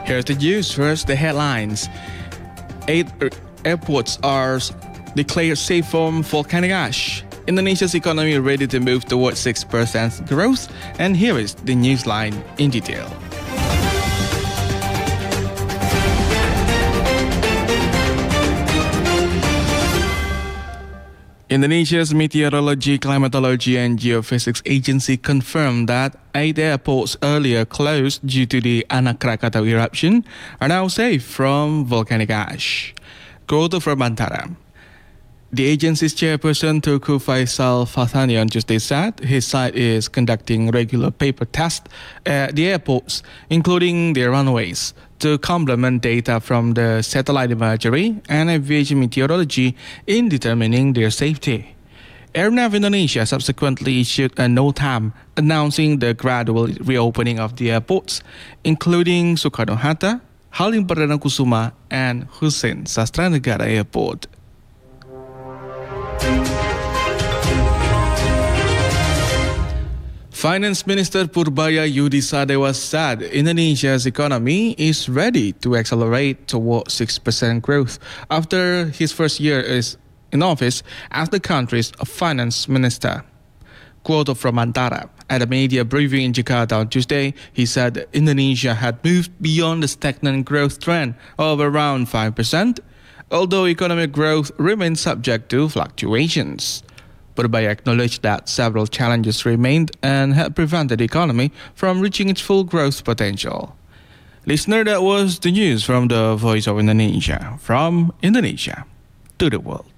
Here's the news. First, the headlines. 8 airports are declared safe from volcanic ash. Indonesia's economy ready to move towards 6% growth. And here is the newsline in detail. Indonesia's Meteorology, Climatology and Geophysics Agency confirmed that 8 airports earlier closed due to the Anak Krakatau eruption are now safe from volcanic ash. Quote from Antara. The agency's chairperson Teuku Faisal Fathani on Tuesday said his site is conducting regular paper tests at the airports, including their runways, to complement data from the satellite imagery and aviation meteorology in determining their safety. Airnav Indonesia subsequently issued a NOTAM announcing the gradual reopening of the airports, including Soekarno-Hatta, Halim Perdana Kusuma, and Hussein Sastranegara Airport. Finance Minister Purbaya Yudi Sadewa said Indonesia's economy is ready to accelerate towards 6% growth after his first year in office as the country's finance minister. Quote from Antara. At a media briefing in Jakarta on Tuesday, he said Indonesia had moved beyond the stagnant growth trend of around 5%, although economic growth remains subject to fluctuations. Purbaya acknowledged that several challenges remained and had prevented the economy from reaching its full growth potential. Listener, that was the news from the Voice of Indonesia, from Indonesia to the world.